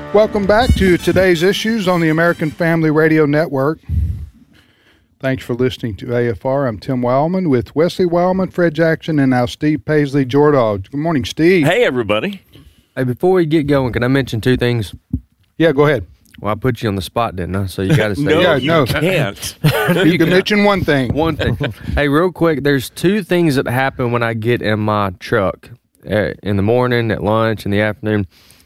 Welcome back to today's issues on the American Family Radio Network. Thanks for listening to AFR. I'm Tim Wildman with Wesley Wildman, Fred Jackson, and now Steve Paisley Jordahl. Good morning, Steve. Hey, everybody. Hey, before we get going, can I mention two things? Yeah, go ahead. Well, I put you on the spot, didn't I? So you got to say No, it. you can't. You can mention one thing. One thing. Hey, real quick, there's two things that happen when I get in my truck in the morning, at lunch, in the afternoon.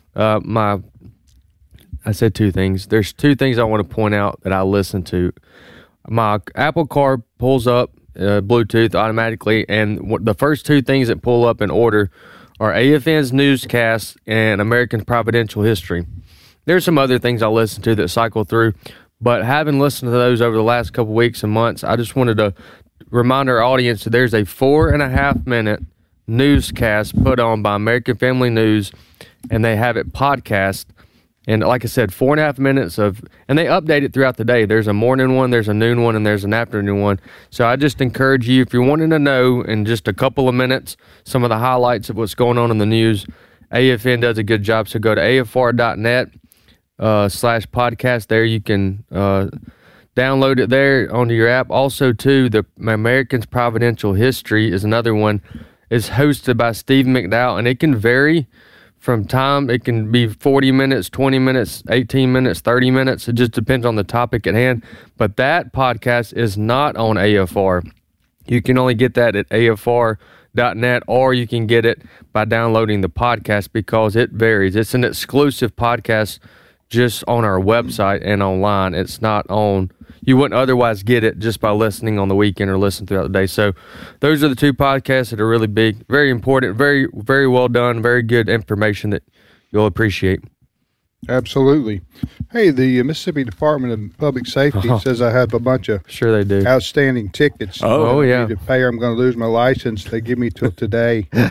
I said two things. There's two things I want to point out that I listen to. My Apple Car pulls up Bluetooth automatically, and the first two things that pull up in order are AFN's newscasts and American Providential History. There's some other things I listen to that cycle through, but having listened to those over the last couple weeks and months, I just wanted to remind our audience that there's a 4.5 minute newscast put on by American Family News, and they have it podcast. And like I said, 4.5 minutes and they update it throughout the day. There's a morning one, there's a noon one, and there's an afternoon one. So I just encourage you, if you're wanting to know in just a couple of minutes some of the highlights of what's going on in the news, AFN does a good job. So go to afr.net /podcast. There you can download it there onto your app. Also, too, the Americans Providential History is another one. It's hosted by Steve McDowell, and it can vary from time. It can be 40 minutes, 20 minutes, 18 minutes, 30 minutes. It just depends on the topic at hand. But that podcast is not on AFR. You can only get that at afr.net, or you can get it by downloading the podcast because it varies. It's an exclusive podcast just on our website and online. It's not on, you wouldn't otherwise get it just by listening on the weekend or listening throughout the day. So those are the two podcasts that are really big, very important, very, very well done, very good information that you'll appreciate. Absolutely. Hey, the Mississippi Department of Public Safety says I have a bunch of Sure they do. outstanding tickets. Oh, I yeah. need to pay or I'm going to lose my license. They give me till today. Huh?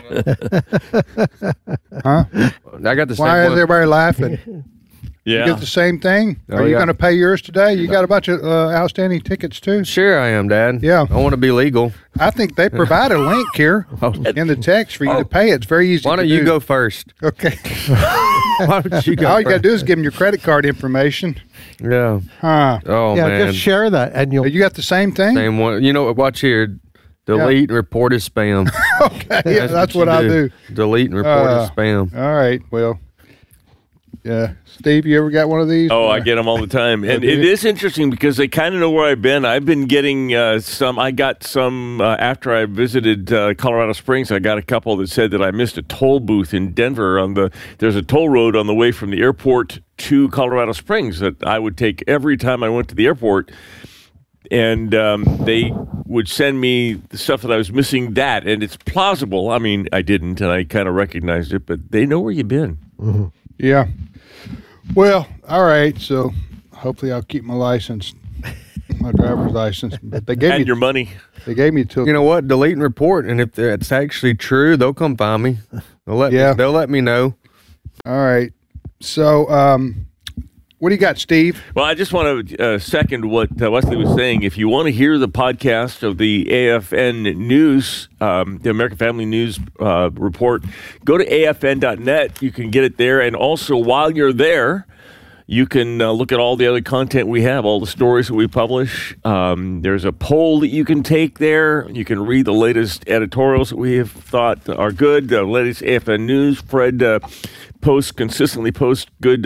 I got the same Why is one. everybody laughing? You Yeah. get the same thing? Oh, Are you yeah. going to pay yours today? You got a bunch of outstanding tickets too? Sure I am, Dad. Yeah. I want to be legal. I think they provide a link here in the text for you to pay. It's very easy Why to don't do. you go first? Okay. Why don't you go All you got to first? do is give them your credit card information. Yeah. Huh. Oh, yeah, man. just share that, and you'll. You got the same thing? Same one. You know what? Watch here. Delete and report as spam. Okay, yeah, that's what I do. Delete and report as spam. All right, well, yeah. Steve, you ever got one of these? Oh, I get them all the time. And it is interesting because they kind of know where I've been. I've been getting some. I got some after I visited Colorado Springs. I got a couple that said that I missed a toll booth in Denver. There's a toll road on the way from the airport to Colorado Springs that I would take every time I went to the airport. And they would send me the stuff that I was missing that. And it's plausible. I mean, I didn't, and I kind of recognized it, but they know where you've been. Mm-hmm. Yeah. Well, all right. So hopefully I'll keep my license, my driver's license. But they gave And me your money. They gave me till. You know what? Delete and report, and if it's actually true, they'll come find me. They'll let me know. All right. So, what do you got, Steve? Well, I just want to second what Wesley was saying. If you want to hear the podcast of the AFN News, the American Family News report, go to afn.net. You can get it there. And also, while you're there, you can look at all the other content we have, all the stories that we publish. There's a poll that you can take there. You can read the latest editorials that we have thought are good. The latest AFN News. Fred consistently posts good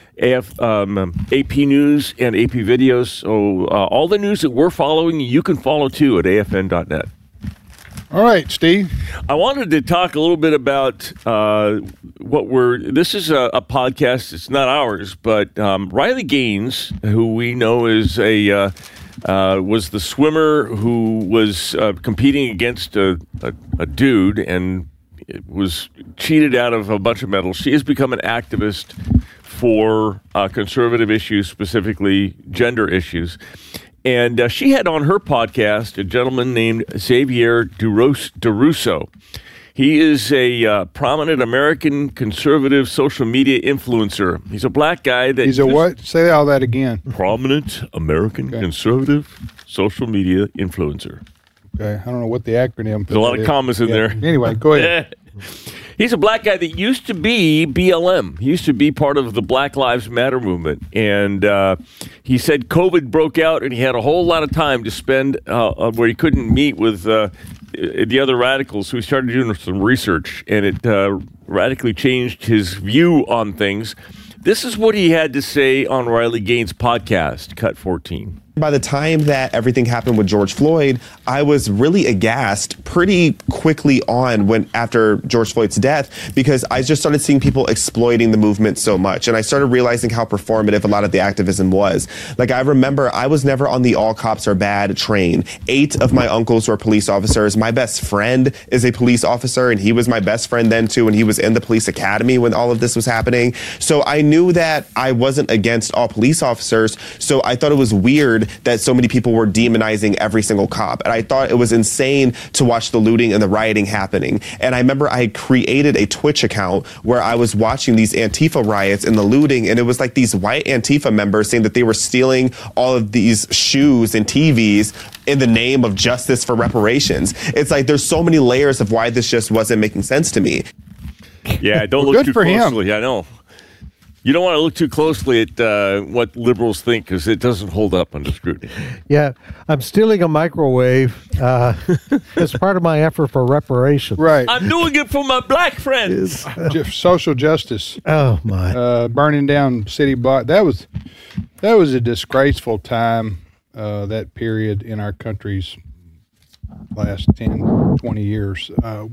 AP News and AP videos. So all the news that we're following, you can follow too at afn.net. All right, Steve. I wanted to talk a little bit about this is a podcast. It's not ours, but Riley Gaines, who we know is was the swimmer who was competing against a dude and was cheated out of a bunch of medals. She has become an activist for conservative issues, specifically gender issues. And she had on her podcast a gentleman named Xavier DeRusso. He is a prominent American conservative social media influencer. He's a black guy. He's a what? Say all that again. Prominent American conservative social media influencer. Okay, I don't know what the acronym. There's a lot of commas in there. Anyway, go ahead. He's a black guy that used to be BLM. He used to be part of the Black Lives Matter movement. And he said COVID broke out and he had a whole lot of time to spend where he couldn't meet with the other radicals. So he started doing some research, and it radically changed his view on things. This is what he had to say on Riley Gaines' podcast, Cut 14. By the time that everything happened with George Floyd, I was really aghast pretty quickly on after George Floyd's death, because I just started seeing people exploiting the movement so much. And I started realizing how performative a lot of the activism was. Like, I remember I was never on the all cops are bad train. 8 of my uncles were police officers. My best friend is a police officer, and he was my best friend then too, and he was in the police academy when all of this was happening. So I knew that I wasn't against all police officers. So I thought it was weird that so many people were demonizing every single cop. And I thought it was insane to watch the looting and the rioting happening. And I remember I had created a Twitch account where I was watching these Antifa riots and the looting, and it was like these white Antifa members saying that they were stealing all of these shoes and TVs in the name of justice for reparations. It's like there's so many layers of why this just wasn't making sense to me. Yeah, don't look too closely. I know. You don't want to look too closely at what liberals think, because it doesn't hold up under scrutiny. Yeah, I'm stealing a microwave as part of my effort for reparations. Right. I'm doing it for my black friends. Social justice. Oh, my. Burning down city block. That was a disgraceful time, that period in our country's last 10, 20 years.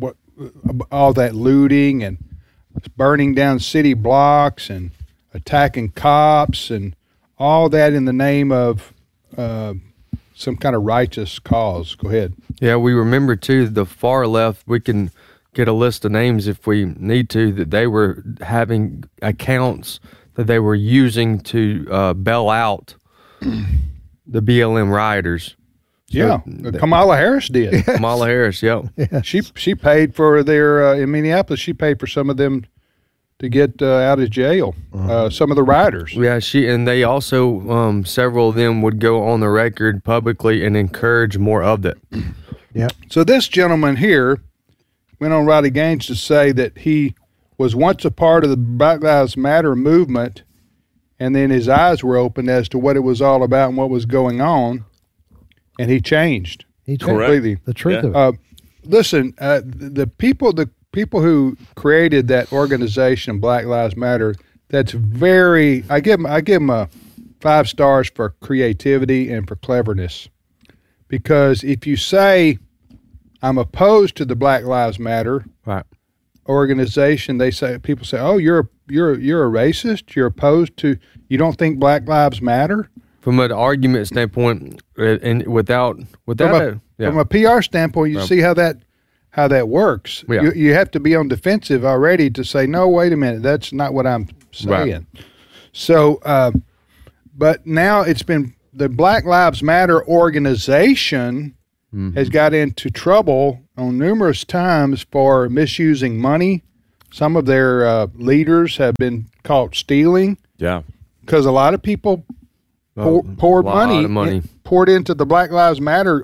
All that looting and burning down city blocks and attacking cops and all that in the name of some kind of righteous cause. Go ahead. Yeah, we remember, too, the far left. We can get a list of names if we need to, that they were having accounts that they were using to bail out the BLM rioters. Yeah, Kamala Harris did. Kamala Harris, yep. Yeah. She paid for their, in Minneapolis, she paid for some of them to get out of jail, some of the rioters. Yeah, they also, several of them would go on the record publicly and encourage more of that. Yeah. So this gentleman here went on Riley Gaines to say that he was once a part of the Black Lives Matter movement, and then his eyes were opened as to what it was all about and what was going on, and he changed. Completely. The truth of it. Listen, the people who created that organization, Black Lives Matter, that's very. I give them 5 stars for creativity and for cleverness, because if you say I'm opposed to the Black Lives Matter organization, people say, "Oh, you're a racist. You're opposed to. You don't think Black Lives Matter." From an argument standpoint, and without from a PR standpoint, you see how that works. Yeah. You have to be on defensive already to say, no, wait a minute, that's not what I'm saying. Right. So, but now it's been the Black Lives Matter organization has got into trouble on numerous times for misusing money. Some of their leaders have been caught stealing. Yeah, because a lot of people poured money poured into the Black Lives Matter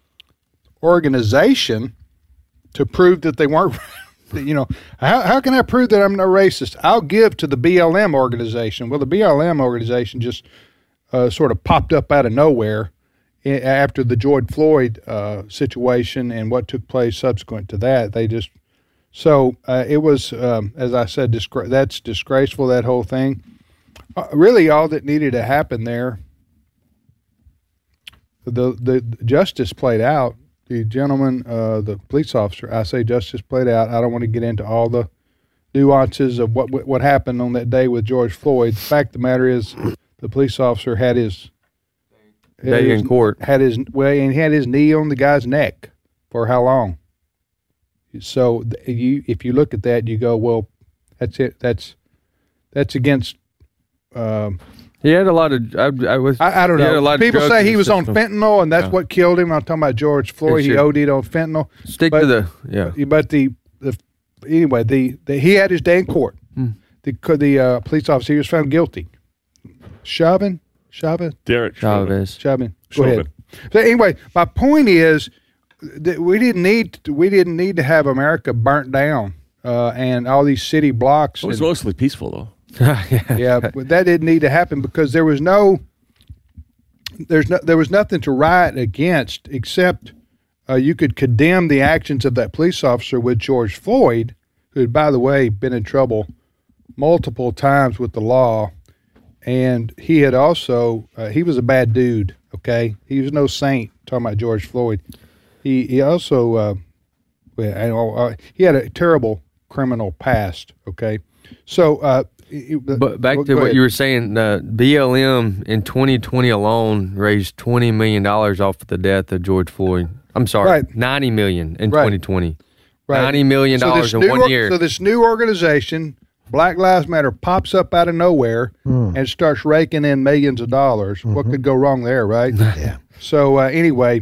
organization to prove that they weren't. How can I prove that I'm not racist? I'll give to the BLM organization. Well, the BLM organization just sort of popped up out of nowhere after the George Floyd situation and what took place subsequent to that. It was, as I said, that's disgraceful, that whole thing. Really, all that needed to happen there, the justice played out. The gentleman, the police officer, I say justice played out. I don't want to get into all the nuances of what happened on that day with George Floyd. The fact of the matter is, the police officer had his day in court. Had his knee on the guy's neck for how long? So if you look at that, you go, well, that's it. That's against. He had a lot of. I don't know. People say he was on fentanyl, and that's what killed him. I'm talking about George Floyd. He OD'd on fentanyl. But he had his day in court. The police officer, he was found guilty. Derek Chavez. Go ahead. So anyway, my point is that we didn't need to have America burnt down. and all these city blocks. It was mostly peaceful, though. Yeah, but that didn't need to happen because there was nothing to riot against except you could condemn the actions of that police officer with George Floyd, who had, by the way, been in trouble multiple times with the law, and he had also he was a bad dude. Okay, he was no saint. Talking about George Floyd, he also he had a terrible criminal past. Okay, so. But back to what you were saying, BLM in 2020 alone raised $20 million off of the death of George Floyd. I'm sorry, Right. $90 million in 2020. Right. $90 million in 1 year. So this new organization, Black Lives Matter, pops up out of nowhere and starts raking in millions of dollars. Mm-hmm. What could go wrong there, right? Yeah. So anyway,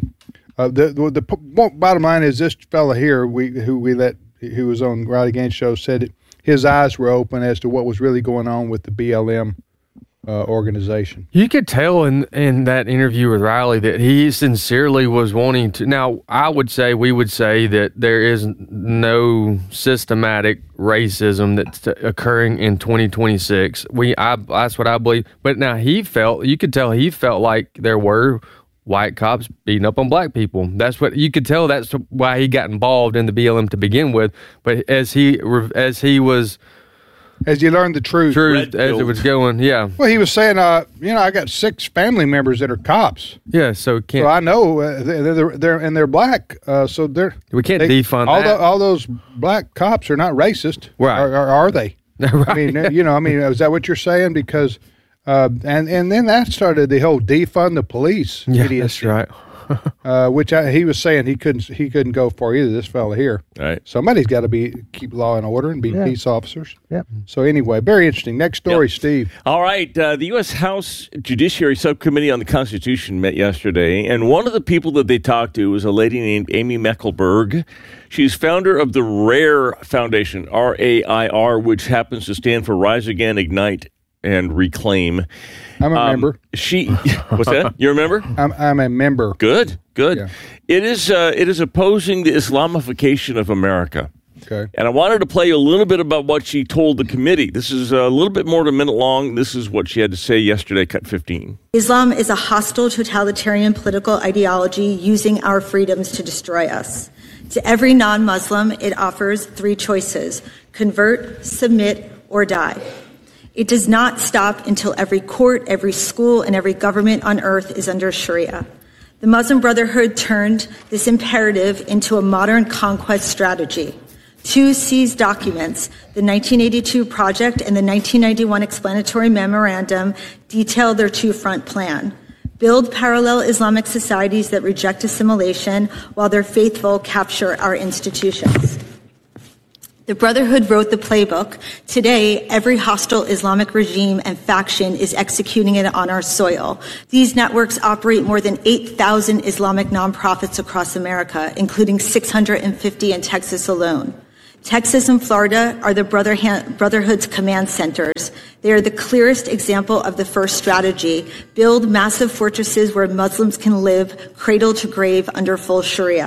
the bottom line is this fella here, who was on Rowdy Gaines show, said his eyes were open as to what was really going on with the BLM organization. You could tell in that interview with Riley that he sincerely was wanting to. Now, we would say that there is no systematic racism that's occurring in 2026. That's what I believe. But now you could tell he felt like there were white cops beating up on black people. That's what you could tell. That's why he got involved in the BLM to begin with. But as you learned the truth as it was going, yeah. Well, he was saying, I got 6 family members that are cops. Yeah, so I know they're black. So we can't defund that. All those black cops are not racist, right? Or are they? Right. I mean, is that what you're saying? Because and then that started the whole defund the police. Yeah, idiocy. that's right. Which he was saying he couldn't go for either. This fella here. Right. Somebody's got to keep law and order and be peace officers. Yep. So anyway, very interesting. Next story, Steve. All right. The U.S. House Judiciary Subcommittee on the Constitution met yesterday, and one of the people that they talked to was a lady named Amy Meckelberg. She's founder of the RAIR Foundation, RAIR, which happens to stand for Rise Again, Ignite, and Reclaim. I'm a member. What's that? You remember? I'm a member. Good. Yeah. It is opposing the Islamification of America. Okay. And I wanted to play you a little bit about what she told the committee. This is a little bit more than a minute long. This is what she had to say yesterday, cut 15. Islam is a hostile totalitarian political ideology using our freedoms to destroy us. To every non-Muslim, it offers 3 choices: convert, submit, or die. It does not stop until every court, every school, and every government on earth is under Sharia. The Muslim Brotherhood turned this imperative into a modern conquest strategy. 2 seized documents, the 1982 project and the 1991 explanatory memorandum, detail their 2-front plan. Build parallel Islamic societies that reject assimilation while their faithful capture our institutions. The Brotherhood wrote the playbook. Today, every hostile Islamic regime and faction is executing it on our soil. These networks operate more than 8,000 Islamic nonprofits across America, including 650 in Texas alone. Texas and Florida are the Brotherhood's command centers. They are the clearest example of the first strategy: build massive fortresses where Muslims can live cradle to grave under full Sharia.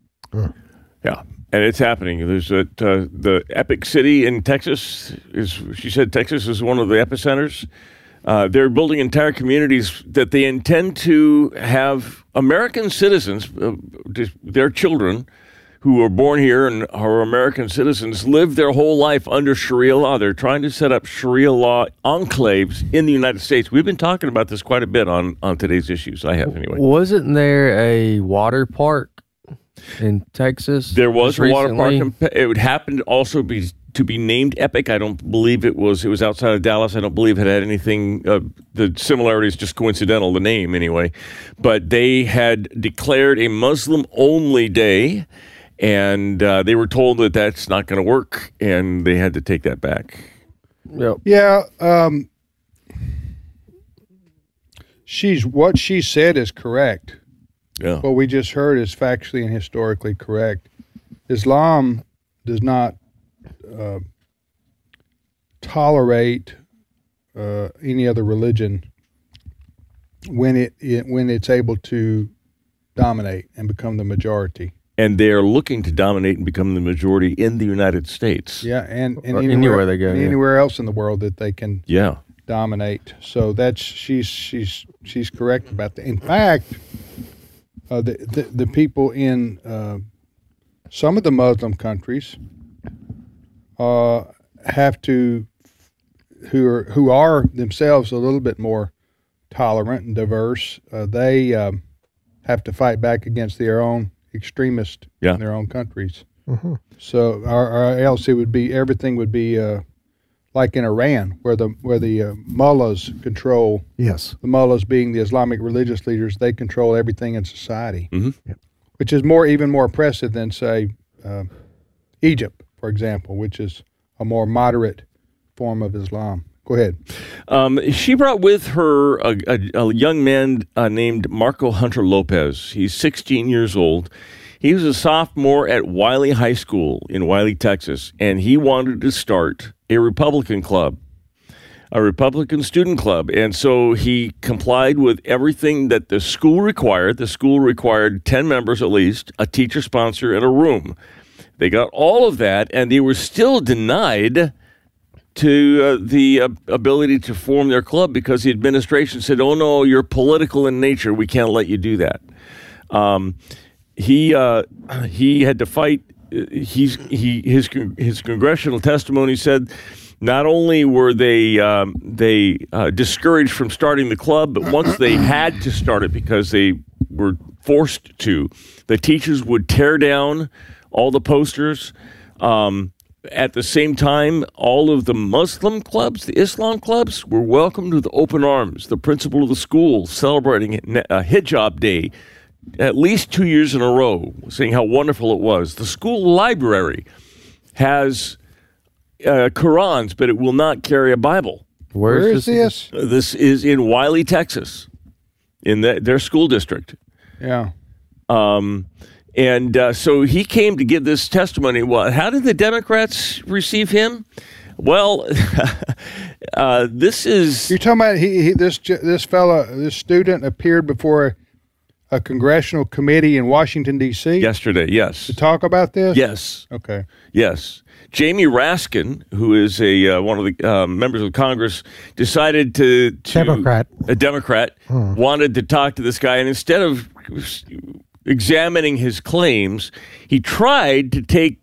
Yeah. And it's happening. There's the Epic City in Texas. She said Texas is one of the epicenters. They're building entire communities that they intend to have American citizens, their children, who are born here and are American citizens, live their whole life under Sharia law. They're trying to set up Sharia law enclaves in the United States. We've been talking about this quite a bit on today's issues. I have, anyway. Wasn't there a water park in Texas? There was a water park. Recently? It would happen to also be named Epic. I don't believe it was outside of Dallas. I don't believe it had anything. The similarity is just coincidental, the name anyway. But they had declared a Muslim-only day, and they were told that that's not going to work, and they had to take that back. Yep. Yeah. What she said is correct. Yeah. What we just heard is factually and historically correct. Islam does not tolerate any other religion when it's able to dominate and become the majority. and they are looking to dominate and become the majority in the United States. Yeah, and Or anywhere they go, yeah. anywhere else in the world that they can Yeah. dominate. So that's she's correct about that. In fact, the people in some of the Muslim countries have to who are themselves a little bit more tolerant and diverse. They have to fight back against their own extremists in their own countries. Mhm. So our LC would be everything would be like in Iran, where the mullahs control. Yes. The mullahs being the Islamic religious leaders, they control everything in society, Mhm. which is even more oppressive than say Egypt, for example, which is a more moderate form of Islam. Go ahead. She brought with her a young man named Marco Hunter Lopez. He's 16 years old. He was a sophomore at Wiley High School in Wiley, Texas, and he wanted to start a Republican club, a Republican student club. And so he complied with everything that the school required. The school required 10 members at least, a teacher sponsor, and a room. They got all of that, and they were still denied to the ability to form their club because the administration said, "Oh no, you're political in nature. We can't let you do that." He had to fight. His congressional testimony said not only were they discouraged from starting the club, but once they had to start it because they were forced to, the teachers would tear down all the posters. At the same time, all of the Muslim clubs, the Islam clubs, were welcomed with open arms. The principal of the school celebrating a hijab day at least 2 years in a row, saying how wonderful it was. The school library has Qurans, but it will not carry a Bible. Where is this? This is in Wiley, Texas, in their school district. Yeah. And so he came to give this testimony. Well, how did the Democrats receive him? Well, this is... You're talking about this student appeared before a congressional committee in Washington, D.C.? Yesterday, yes. To talk about this? Yes. Okay. Yes. Jamie Raskin, who is one of the members of Congress, decided to Democrat. A Democrat, wanted to talk to this guy, and instead of examining his claims, he tried to take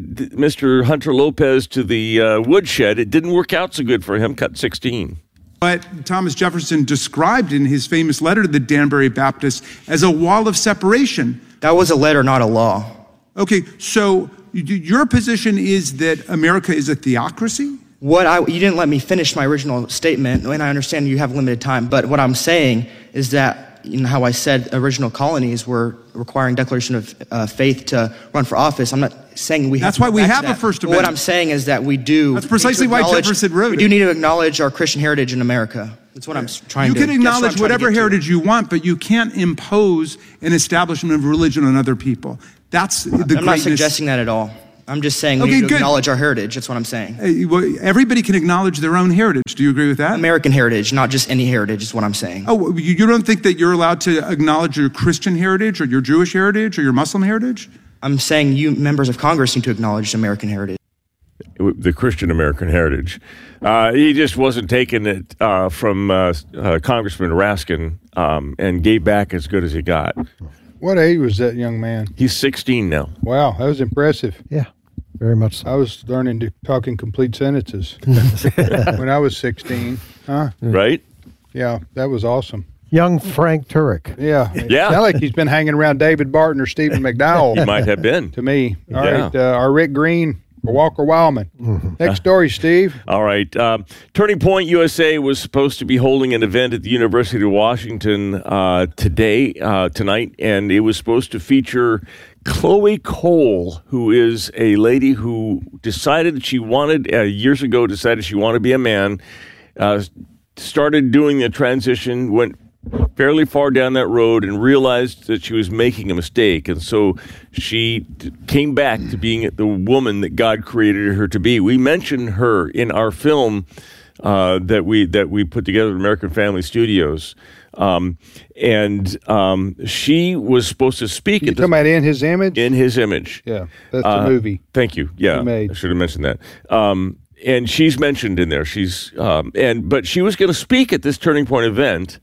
Mr. Hunter Lopez to the woodshed. It didn't work out so good for him, cut 16. What Thomas Jefferson described in his famous letter to the Danbury Baptists as a wall of separation. That was a letter, not a law. Okay, so your position is that America is a theocracy? You didn't let me finish my original statement, and I understand you have limited time, but what I'm saying is that, you know, how I said original colonies were requiring declaration of faith to run for office. I'm not saying we have That's to why we go back have to that. a First But Amendment. what I'm saying is that we do. That's precisely why Jefferson wrote We it. do need to acknowledge our Christian heritage in America. That's what I'm trying to. You can that's what I'm acknowledge trying whatever to get to. heritage you want, but you can't impose an establishment of religion on other people. That's the greatness. I'm not suggesting that at all. I'm just saying we Okay, need to good. acknowledge our heritage. That's what I'm saying. Well, everybody can acknowledge their own heritage. Do you agree with that? American heritage, not just any heritage, is what I'm saying. Oh, you don't think that you're allowed to acknowledge your Christian heritage or your Jewish heritage or your Muslim heritage? I'm saying you members of Congress need to acknowledge American heritage. The Christian American heritage. He just wasn't taking it from Congressman Raskin and gave back as good as he got. What age was that young man? He's 16 now. Wow, that was impressive. Yeah, very much so. I was learning to talk in complete sentences when I was 16. Huh? Right? Yeah, that was awesome. Young Frank Turek. Yeah. Yeah. Sound like he's been hanging around David Barton or Stephen McDowell. He might have been. To me. All Yeah. right, our Rick Green or Walker Wildman. Next story, Steve. All right. Turning Point USA was supposed to be holding an event at the University of Washington tonight, and it was supposed to feature Chloe Cole, who is a lady who decided she wanted, years ago, decided she wanted to be a man, started doing the transition, went fairly far down that road and realized that she was making a mistake. And so she came back to being the woman that God created her to be. We mentioned her in our film that we put together at American Family Studios. She was supposed to speak. You're talking about In His Image? In His Image. Yeah, that's the movie. Thank you. Yeah, I should have mentioned that. And she's mentioned in there. But she was going to speak at this Turning Point event.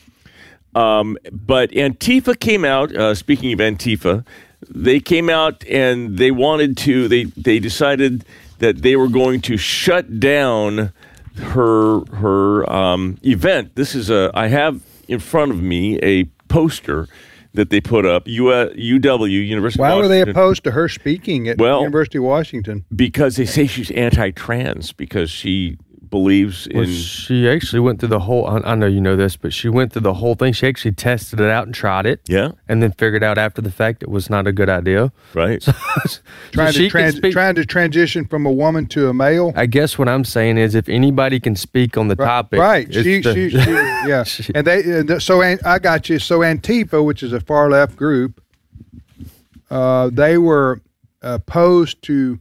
But Antifa came out. Speaking of Antifa, they came out and they wanted to. They decided that they were going to shut down her event. This is I have in front of me a poster that they put up, UW, University of Washington. Why were they opposed to her speaking at University of Washington? Because they say she's anti-trans, because she believes in... She actually went through the whole... I know you know this, but she went through the whole thing. She actually tested it out and tried it. Yeah. And then figured out after the fact it was not a good idea. Right. Trying to transition from a woman to a male. I guess what I'm saying is if anybody can speak on the topic... Right. Yeah. I got you. So Antifa, which is a far-left group, they were opposed to...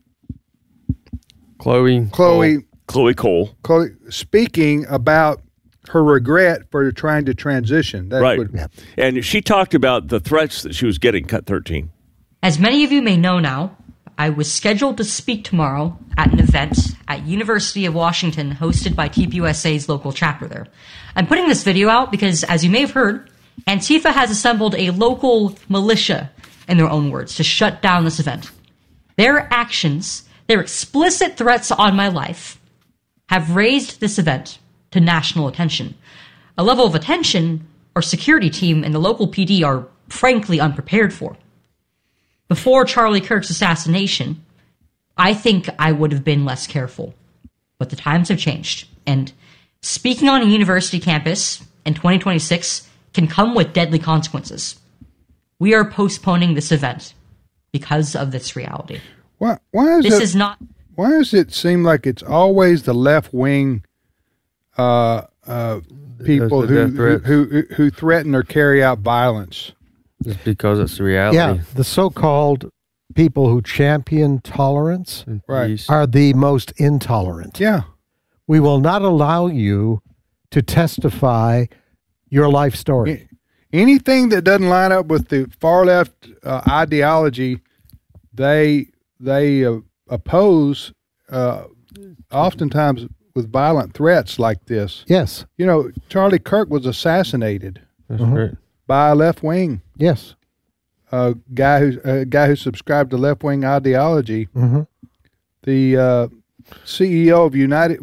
Chloe Cole speaking about her regret for trying to transition. And she talked about the threats that she was getting, Cut 13. As many of you may know now, I was scheduled to speak tomorrow at an event at University of Washington hosted by TPUSA's local chapter there. I'm putting this video out because, as you may have heard, Antifa has assembled a local militia, in their own words, to shut down this event. Their actions, their explicit threats on my life, have raised this event to national attention. A level of attention our security team and the local PD are frankly unprepared for. Before Charlie Kirk's assassination, I think I would have been less careful. But the times have changed, and speaking on a university campus in 2026 can come with deadly consequences. We are postponing this event because of this reality. Why does it seem like it's always the left-wing people who threaten or carry out violence? It's because it's the reality. Yeah, the so-called people who champion tolerance are the most intolerant. Yeah. We will not allow you to testify your life story. Anything that doesn't line up with the far-left ideology, they oppose, oftentimes with violent threats like this. Yes. You know, Charlie Kirk was assassinated by a left wing. Yes. A guy who subscribed to left wing ideology. Mm-hmm. The CEO of United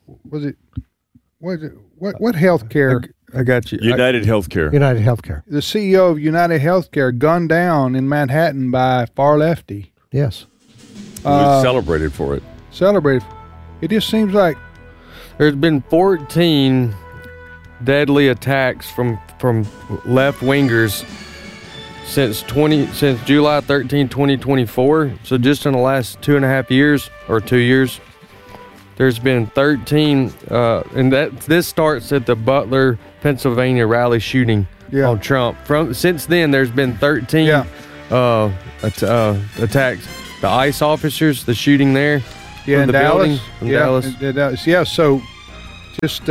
what healthcare? I got you. United Healthcare. United Healthcare. The CEO of United Healthcare gunned down in Manhattan by a far lefty. Yes. He was celebrated for it. It just seems like there's been 14 deadly attacks from left wingers since July 13, 2024. So just in the last 2.5 years or 2 years, there's been 13, and this starts at the Butler, Pennsylvania rally shooting on Trump. Since then, there's been 13 attacks. The ICE officers, the shooting there, in the Dallas, Dallas. Yeah. So, just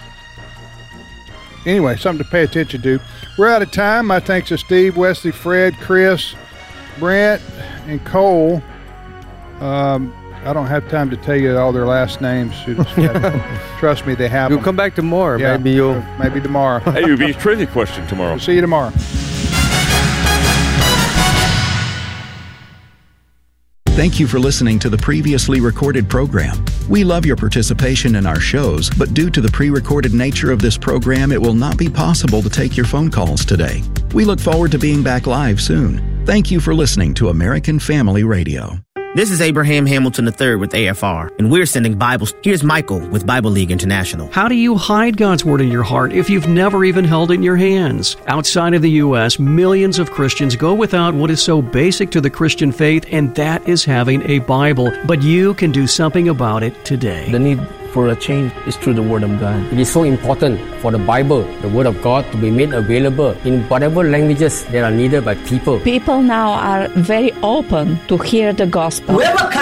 anyway, something to pay attention to. We're out of time. My thanks to Steve, Wesley, Fred, Chris, Brent, and Cole. I don't have time to tell you all their last names. Trust me, they have You'll them. come back tomorrow. Yeah, maybe tomorrow. Hey, it'll be a trivia question tomorrow. We'll see you tomorrow. Thank you for listening to the previously recorded program. We love your participation in our shows, but due to the pre-recorded nature of this program, it will not be possible to take your phone calls today. We look forward to being back live soon. Thank you for listening to American Family Radio. This is Abraham Hamilton III with AFR, and we're sending Bibles. Here's Michael with Bible League International. How do you hide God's Word in your heart if you've never even held it in your hands? Outside of the U.S., millions of Christians go without what is so basic to the Christian faith, and that is having a Bible. But you can do something about it today. The need for a change is through the Word of God. It is so important for the Bible, the Word of God, to be made available in whatever languages that are needed by people. People now are very open to hear the gospel. Whoever comes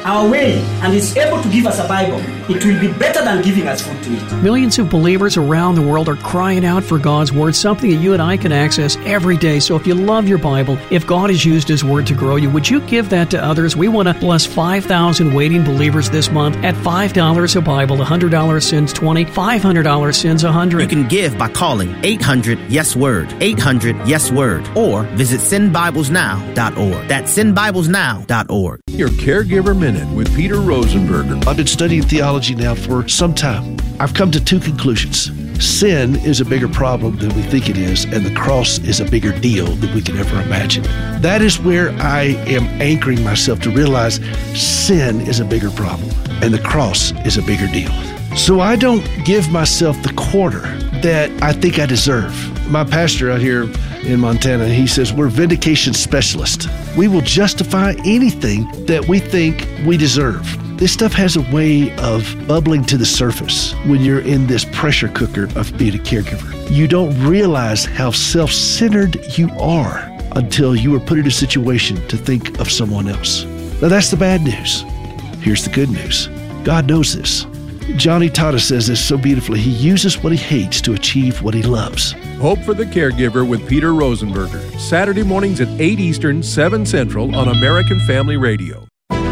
our way and is able to give us a Bible, it will be better than giving us food to eat. Millions of believers around the world are crying out for God's Word, something that you and I can access every day. So if you love your Bible, if God has used His Word to grow you, would you give that to others? We want to bless 5,000 waiting believers this month at $5 a Bible. $100 sends 20, $500 sends 100. You can give by calling 800-YES-WORD, 800-YES-WORD, or visit sendbiblesnow.org. That's sendbiblesnow.org. Your Caregiver Minute with Peter Rosenberger. I've been studying theology now for some time. I've come to two conclusions. Sin is a bigger problem than we think it is, and the cross is a bigger deal than we can ever imagine. That is where I am anchoring myself to realize sin is a bigger problem, and the cross is a bigger deal. So I don't give myself the quarter that I think I deserve. My pastor out here in Montana, he says, we're vindication specialists. We will justify anything that we think we deserve. This stuff has a way of bubbling to the surface when you're in this pressure cooker of being a caregiver. You don't realize how self-centered you are until you are put in a situation to think of someone else. Now that's the bad news. Here's the good news. God knows this. Johnny Tata says this so beautifully. He uses what he hates to achieve what he loves. Hope for the Caregiver with Peter Rosenberger. Saturday mornings at 8 Eastern, 7 Central on American Family Radio.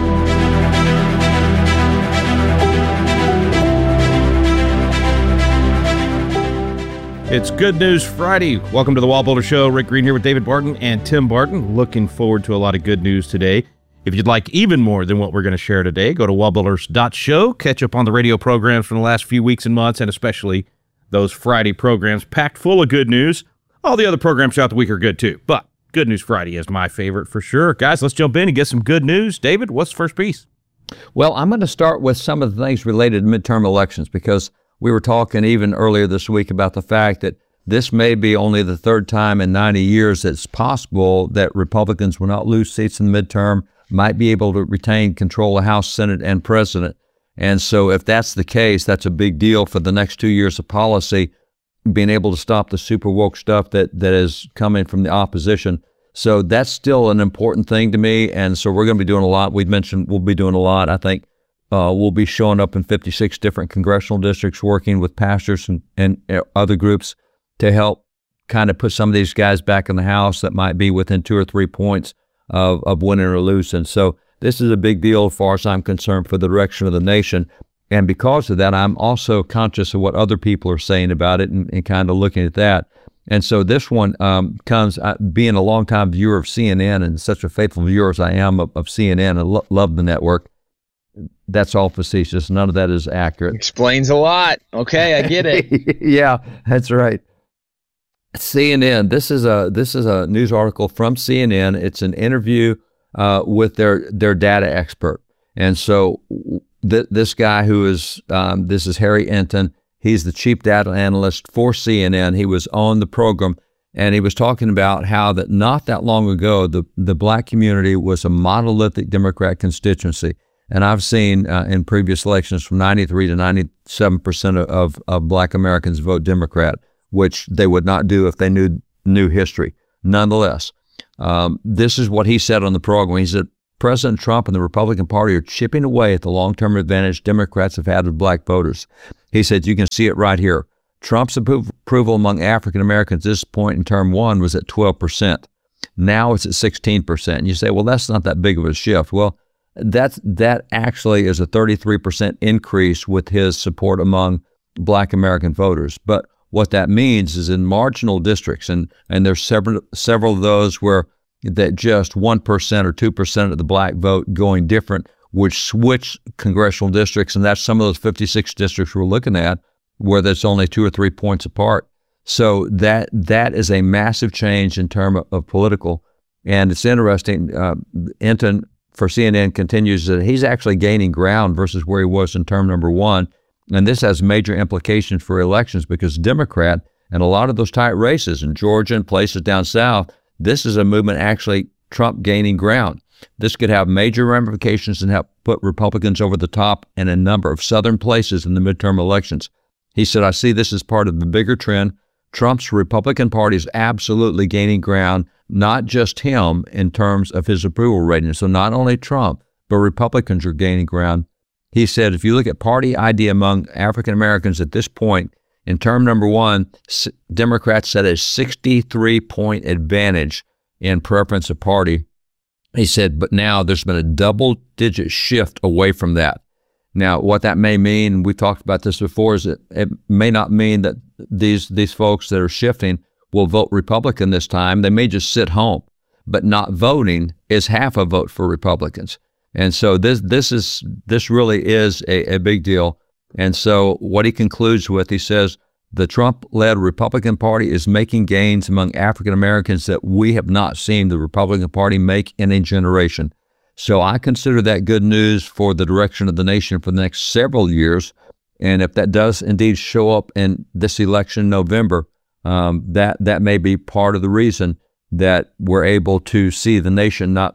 It's Good News Friday. Welcome to the Wall Builder Show. Rick Green here with David Barton and Tim Barton. Looking forward to a lot of good news today. If you'd like even more than what we're going to share today, go to wallbuilders.show. Catch up on the radio programs from the last few weeks and months, and especially those Friday programs packed full of good news. All the other programs throughout the week are good too, but Good News Friday is my favorite for sure. Guys, let's jump in and get some good news. David, what's the first piece? Well, I'm going to start with some of the things related to midterm elections, because we were talking even earlier this week about the fact that this may be only the third time in 90 years it's possible that Republicans will not lose seats in the midterm, might be able to retain control of House, Senate, and President. And so if that's the case, that's a big deal for the next 2 years of policy, being able to stop the super woke stuff that is coming from the opposition. So that's still an important thing to me. And so we're going to be doing a lot. We've mentioned we'll be doing a lot. I think we'll be showing up in 56 different congressional districts, working with pastors and other groups to help kind of put some of these guys back in the House that might be within 2 or 3 points of winning or losing. So this is a big deal as far as I'm concerned for the direction of the nation. And because of that, I'm also conscious of what other people are saying about it and kind of looking at that. And so this one comes, being a longtime viewer of CNN and such a faithful viewer as I am of CNN and love the network. That's all facetious. None of that is accurate. Explains a lot. Okay, I get it. Yeah, that's right. CNN. This is a news article from CNN. It's an interview with their data expert, and so this guy who is this is Harry Enton. He's the chief data analyst for CNN. He was on the program, and he was talking about how that not that long ago the black community was a monolithic Democrat constituency. And I've seen in previous elections from 93 to 97% of black Americans vote Democrat, which they would not do if they knew history. Nonetheless, this is what he said on the program. He said, President Trump and the Republican Party are chipping away at the long-term advantage Democrats have had with black voters. He said, you can see it right here. Trump's approval among African Americans at this point in term one was at 12%. Now it's at 16%. And you say, well, that's not that big of a shift. Well, that actually is a 33% increase with his support among black American voters. But what that means is in marginal districts, and there's several of those where that just 1% or 2% of the black vote going different would switch congressional districts, and that's some of those 56 districts we're looking at where there's only 2 or 3 points apart. So that is a massive change in terms of political. And it's interesting, Enton for CNN continues that he's actually gaining ground versus where he was in term number one. And this has major implications for elections because Democrat and a lot of those tight races in Georgia and places down south, this is a movement actually Trump gaining ground. This could have major ramifications and help put Republicans over the top in a number of southern places in the midterm elections. He said, I see this as part of the bigger trend. Trump's Republican Party is absolutely gaining ground, not just him in terms of his approval rating. So not only Trump, but Republicans are gaining ground. He said, if you look at party ID among African Americans at this point, in term number one, Democrats set a 63-point advantage in preference of party. He said, but now there's been a double-digit shift away from that. Now, what that may mean, we talked about this before, is that it may not mean that these folks that are shifting will vote Republican this time. They may just sit home, but not voting is half a vote for Republicans. And so this really is a big deal. And so what he concludes with, he says, the Trump-led Republican Party is making gains among African Americans that we have not seen the Republican Party make in a generation. So I consider that good news for the direction of the nation for the next several years. And if that does indeed show up in this election in November, that may be part of the reason that we're able to see the nation not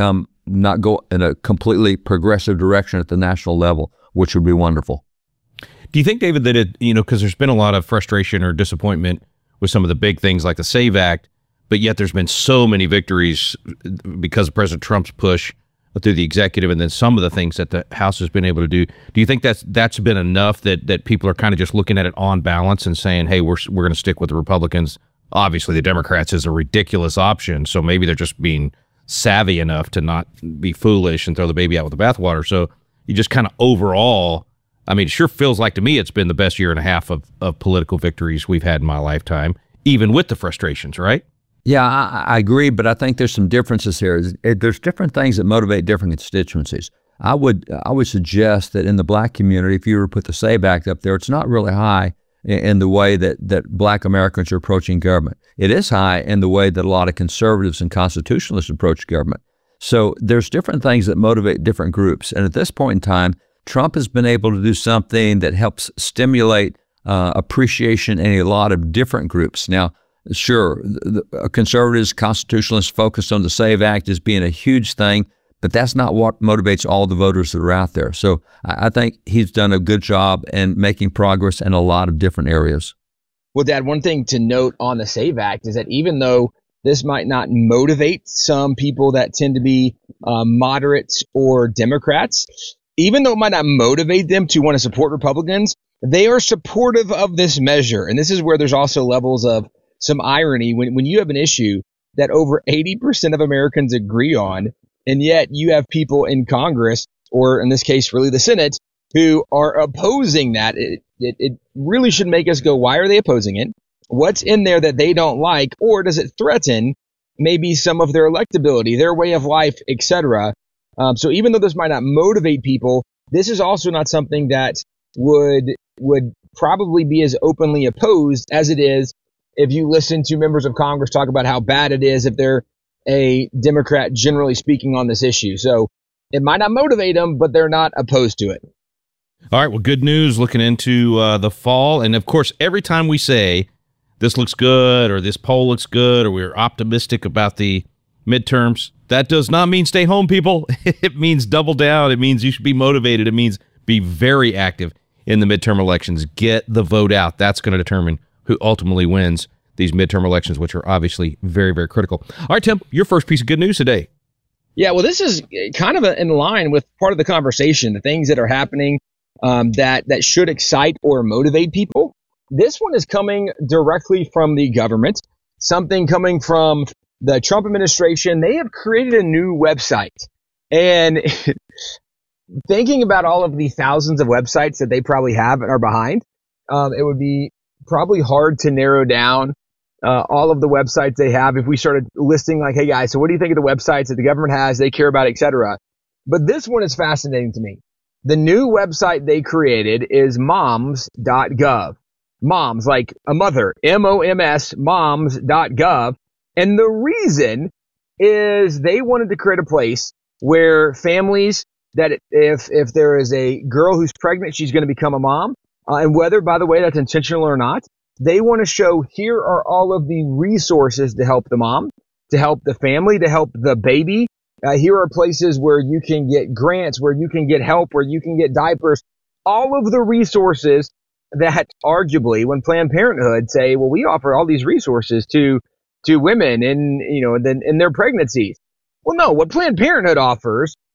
go in a completely progressive direction at the national level, which would be wonderful. Do you think, David, that because there's been a lot of frustration or disappointment with some of the big things like the SAVE Act, but yet there's been so many victories because of President Trump's push through the executive, and then some of the things that the House has been able to do. Do you think that's been enough that people are kind of just looking at it on balance and saying, hey, we're going to stick with the Republicans? Obviously, the Democrats is a ridiculous option, so maybe they're just being savvy enough to not be foolish and throw the baby out with the bathwater. So you just kind of overall, I mean, it sure feels like to me it's been the best year and a half of political victories we've had in my lifetime, even with the frustrations, right? Yeah, I agree, but I think there's some differences here. There's different things that motivate different constituencies. I would suggest that in the black community, if you were to put the SAVE Act up there, it's not really high in the way that black Americans are approaching government. It is high in the way that a lot of conservatives and constitutionalists approach government. So there's different things that motivate different groups. And at this point in time, Trump has been able to do something that helps stimulate appreciation in a lot of different groups. Now, sure, conservatives, constitutionalists focused on the SAVE Act as being a huge thing, but that's not what motivates all the voters that are out there. So I think he's done a good job in making progress in a lot of different areas. Well, Dad, one thing to note on the SAVE Act is that even though this might not motivate some people that tend to be moderates or Democrats, even though it might not motivate them to want to support Republicans, they are supportive of this measure. And this is where there's also levels of some irony when you have an issue that over 80% of Americans agree on, and yet you have people in Congress, or in this case, really the Senate, who are opposing that. It really should make us go, why are they opposing it? What's in there that they don't like? Or does it threaten maybe some of their electability, their way of life, etc.? So even though this might not motivate people, this is also not something that would probably be as openly opposed as it is if you listen to members of Congress talk about how bad it is if they're a Democrat, generally speaking, on this issue. So it might not motivate them, but they're not opposed to it. All right, well, good news looking into the fall. And, of course, every time we say this looks good or this poll looks good or we're optimistic about the midterms, that does not mean stay home, people. It means double down. It means you should be motivated. It means be very active in the midterm elections. Get the vote out. That's going to determine who ultimately wins these midterm elections, which are obviously very, very critical. All right, Tim, your first piece of good news today. Yeah, well, this is kind of in line with part of the conversation, the things that are happening that should excite or motivate people. This one is coming directly from the government, something coming from the Trump administration. They have created a new website. And thinking about all of the thousands of websites that they probably have and are behind, it would be probably hard to narrow down all of the websites they have if we started listing like, hey guys, so what do you think of the websites that the government has, they care about, etc. But this one is fascinating to me. The new website they created is moms.gov. Moms, like a mother, M-O-M-S, moms.gov. And the reason is they wanted to create a place where families that if there is a girl who's pregnant, she's going to become a mom. And whether, by the way, that's intentional or not, they want to show here are all of the resources to help the mom, to help the family, to help the baby. Here are places where you can get grants, where you can get help, where you can get diapers. All of the resources that arguably when Planned Parenthood say, well, we offer all these resources to women in their pregnancies. Well, no, what Planned Parenthood offers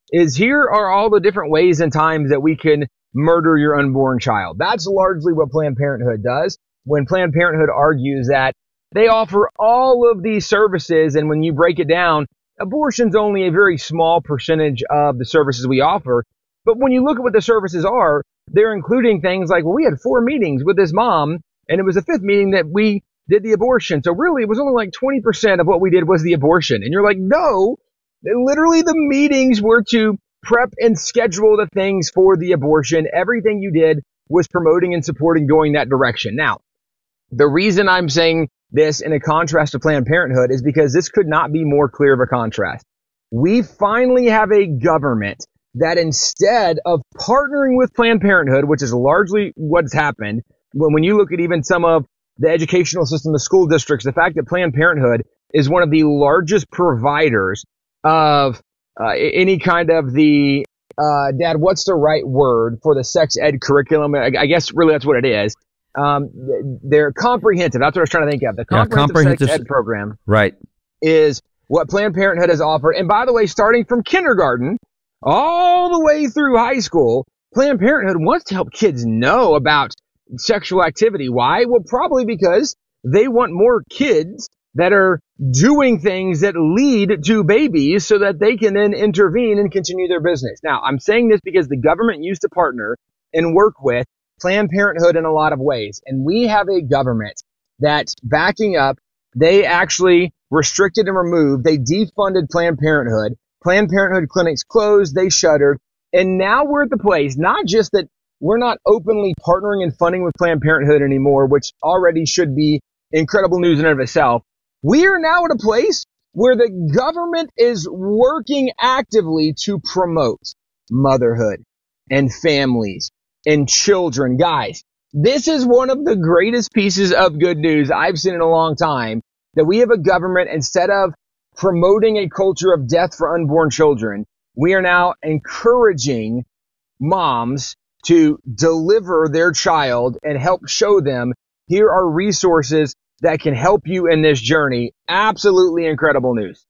is here are all the different ways and times that we can murder your unborn child. That's largely what Planned Parenthood does. When Planned Parenthood argues that they offer all of these services, and when you break it down, abortion's only a very small percentage of the services we offer. But when you look at what the services are, they're including things like, well, we had 4 meetings with this mom, and it was the 5th meeting that we did the abortion. So really, it was only like 20% of what we did was the abortion. And you're like, no, literally the meetings were to prep and schedule the things for the abortion. Everything you did was promoting and supporting going that direction. Now, the reason I'm saying this in a contrast to Planned Parenthood is because this could not be more clear of a contrast. We finally have a government that instead of partnering with Planned Parenthood, which is largely what's happened, when you look at even some of the educational system, the school districts, the fact that Planned Parenthood is one of the largest providers of any kind of the, Dad, what's the right word for the sex ed curriculum? I guess really that's what it is. They're comprehensive. That's what I was trying to think of. The comprehensive sex ed program right. is what Planned Parenthood has offered. And by the way, starting from kindergarten all the way through high school, Planned Parenthood wants to help kids know about sexual activity. Why? Well, probably because they want more kids that are doing things that lead to babies so that they can then intervene and continue their business. Now, I'm saying this because the government used to partner and work with Planned Parenthood in a lot of ways. And we have a government that's backing up. They actually restricted and removed. They defunded Planned Parenthood. Planned Parenthood clinics closed. They shuttered. And now we're at the place, not just that we're not openly partnering and funding with Planned Parenthood anymore, which already should be incredible news in and of itself. We are now at a place where the government is working actively to promote motherhood and families and children. Guys, this is one of the greatest pieces of good news I've seen in a long time, that we have a government, instead of promoting a culture of death for unborn children, we are now encouraging moms to deliver their child and help show them, here are resources that can help you in this journey. Absolutely incredible news.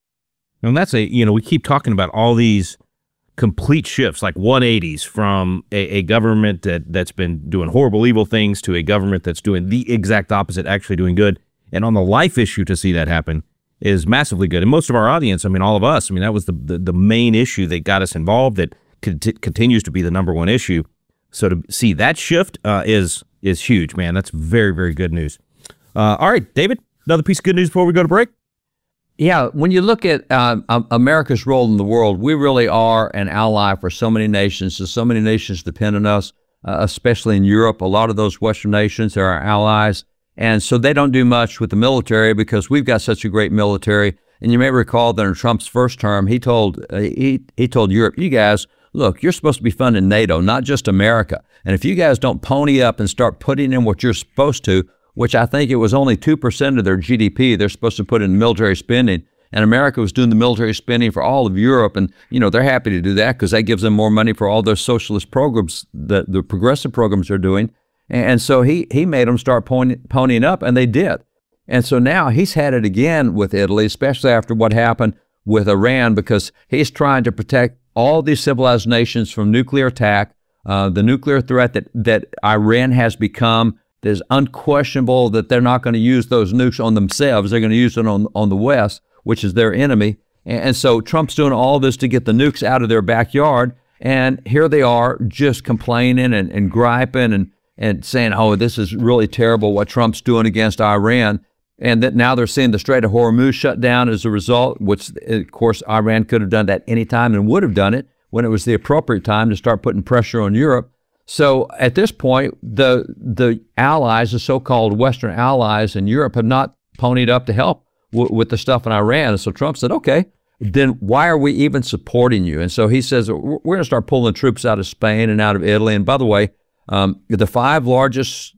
And that's we keep talking about all these complete shifts, like 180s from a government that's been doing horrible, evil things to a government that's doing the exact opposite, actually doing good. And on the life issue, to see that happen is massively good. And most of our audience, all of us, that was the main issue that got us involved, that continues to be the number one issue. So to see that shift is huge, man. That's very, very good news. All right, David, another piece of good news before we go to break. Yeah, when you look at America's role in the world, we really are an ally for so many nations. So many nations depend on us, especially in Europe. A lot of those Western nations are our allies. And so they don't do much with the military because we've got such a great military. And you may recall that in Trump's first term, he told Europe, you guys, look, you're supposed to be funding NATO, not just America. And if you guys don't pony up and start putting in what you're supposed to, which I think it was only 2% of their GDP they're supposed to put in military spending, and America was doing the military spending for all of Europe, and they're happy to do that because that gives them more money for all their socialist programs, the progressive programs they're doing. And so he made them start ponying up, and they did. And so now he's had it again with Italy, especially after what happened with Iran, because he's trying to protect all these civilized nations from nuclear attack, the nuclear threat that Iran has become. There's unquestionable that they're not going to use those nukes on themselves. They're going to use it on the West, which is their enemy. And so Trump's doing all this to get the nukes out of their backyard. And here they are just complaining and griping and saying, oh, this is really terrible what Trump's doing against Iran. And that now they're seeing the Strait of Hormuz shut down as a result, which, of course, Iran could have done that any time and would have done it when it was the appropriate time to start putting pressure on Europe. So at this point, the allies, the so-called Western allies in Europe, have not ponied up to help with the stuff in Iran. And so Trump said, okay, then why are we even supporting you? And so he says, we're going to start pulling troops out of Spain and out of Italy. And by the way, the five largest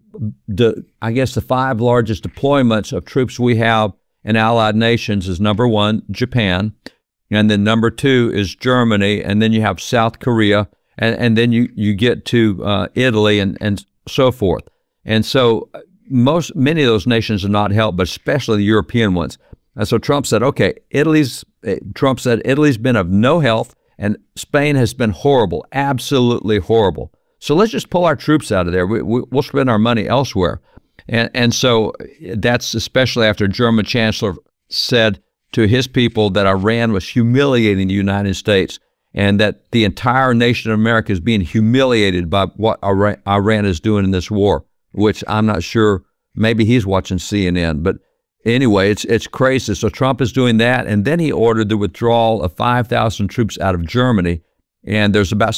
deployments of troops we have in allied nations is number one, Japan, and then number two is Germany, and then you have South Korea, and then you get to Italy and so forth. And so many of those nations are not helped, but especially the European ones. And so Trump said, okay, Italy's been of no help, And Spain has been horrible, absolutely horrible. So let's just pull our troops out of there. We'll spend our money elsewhere. And so that's especially after German Chancellor said to his people that Iran was humiliating the United States and that the entire nation of America is being humiliated by what Iran is doing in this war, which I'm not sure, maybe he's watching CNN. But anyway, it's crazy. So Trump is doing that, and then he ordered the withdrawal of 5,000 troops out of Germany, and there's about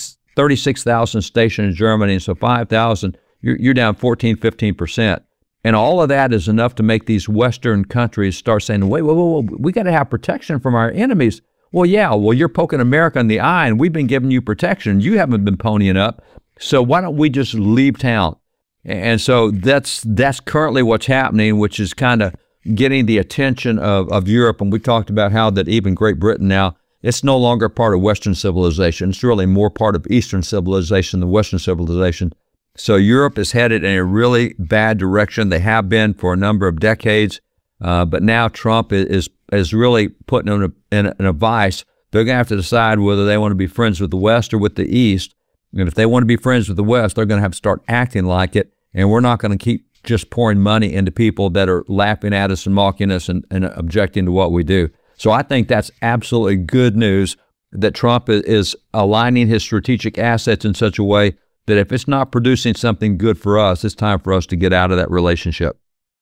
36,000 stationed in Germany, and so 5,000, you're down 15%. And all of that is enough to make these Western countries start saying, wait, we got to have protection from our enemies. Well, yeah, you're poking America in the eye, and we've been giving you protection. You haven't been ponying up. So why don't we just leave town? And so that's currently what's happening, which is kind of getting the attention of Europe. And we talked about how that even Great Britain now, it's no longer part of Western civilization. It's really more part of Eastern civilization than Western civilization. So Europe is headed in a really bad direction. They have been for a number of decades. But now Trump is really putting them in a vice. They're going to have to decide whether they want to be friends with the West or with the East. And if they want to be friends with the West, they're going to have to start acting like it. And we're not going to keep just pouring money into people that are laughing at us and mocking us and objecting to what we do. So I think that's absolutely good news that Trump is aligning his strategic assets in such a way that if it's not producing something good for us, it's time for us to get out of that relationship.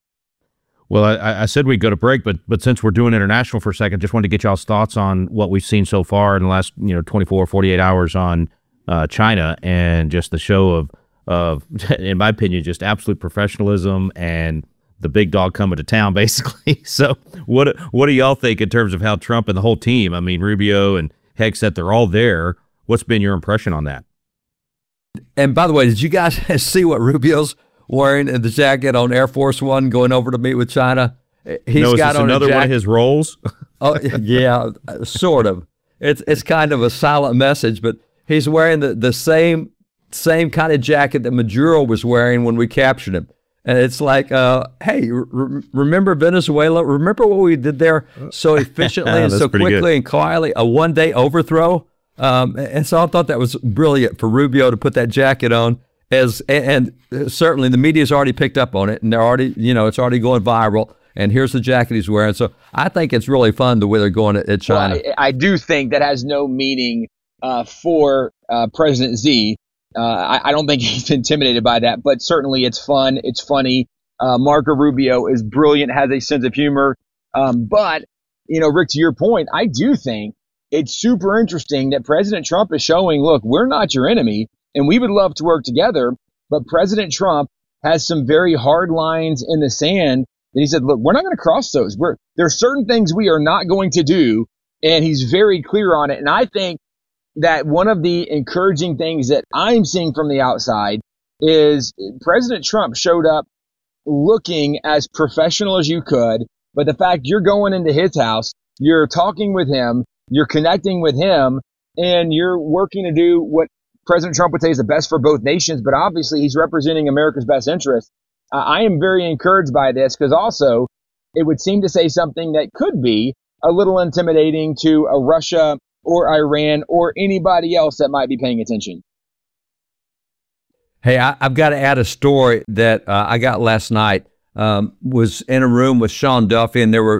Well, I said we'd go to break, but since we're doing international for a second, just wanted to get y'all's thoughts on what we've seen so far in the last 24, 48 hours on China and just the show of, in my opinion, just absolute professionalism and the big dog coming to town, basically. So what do y'all think in terms of how Trump and the whole team, I mean, Rubio and Hegseth, they're all there. What's been your impression on that? And by the way, did you guys see what Rubio's wearing in the jacket on Air Force One going over to meet with China? Is got on another one of his roles? Oh, yeah, sort of. It's kind of a silent message, but he's wearing the same kind of jacket that Maduro was wearing when we captured him. And it's like, hey, remember Venezuela? Remember what we did there so efficiently and so quickly and quietly? A one-day overthrow? And so I thought that was brilliant for Rubio to put that jacket on. And certainly the media's already picked up on it, and they're already, it's already going viral. And here's the jacket he's wearing. So I think it's really fun the way they're going at China. Well, I do think that has no meaning for President Xi. I don't think he's intimidated by that, but certainly it's fun. It's funny. Marco Rubio is brilliant, has a sense of humor. But, Rick, to your point, I do think it's super interesting that President Trump is showing, look, we're not your enemy, and we would love to work together. But President Trump has some very hard lines in the sand that he said, look, we're not going to cross those. There are certain things we are not going to do, and he's very clear on it. And I think that one of the encouraging things that I'm seeing from the outside is President Trump showed up looking as professional as you could, but the fact you're going into his house, you're talking with him, you're connecting with him, and you're working to do what President Trump would say is the best for both nations, but obviously he's representing America's best interest. I am very encouraged by this because also it would seem to say something that could be a little intimidating to a Russia or Iran or anybody else that might be paying attention. Hey, I've got to add a story that I got last night. Was in a room with Sean Duffy, and was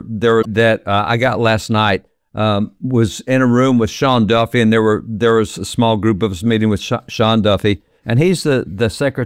a small group of us meeting with Sean Duffy, and he's the secretary